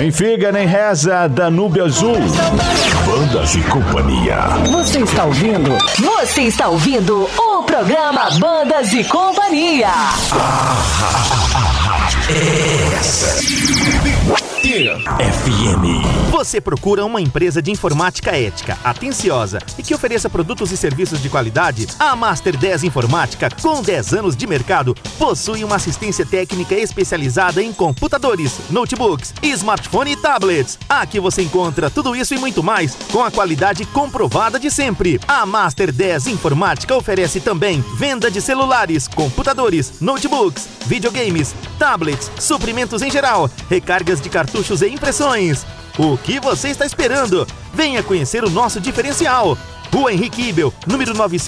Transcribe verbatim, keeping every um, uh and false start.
Nem figa, nem reza, Danúbio Azul. Bandas e Companhia. Você está ouvindo? Você está ouvindo o programa Bandas e Companhia. Essa F M. Você procura uma empresa de informática ética, atenciosa e que ofereça produtos e serviços de qualidade? A Master dez Informática, com dez anos de mercado, possui uma assistência técnica especializada em computadores, notebooks, smartphone e tablets. Aqui você encontra tudo isso e muito mais, com a qualidade comprovada de sempre. A Master dez Informática oferece também venda de celulares, computadores, notebooks, videogames, tablets, suprimentos em geral, recargas de cartuchos e impressões. O que você está esperando? Venha conhecer o nosso diferencial. Rua Henrique Ibel, número novecentos